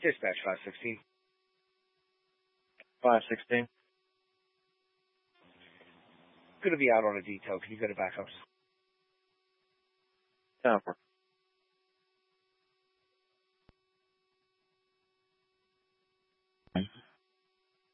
Dispatch 516. 516. Going to be out on a detail. Can you go to backups? 10-4.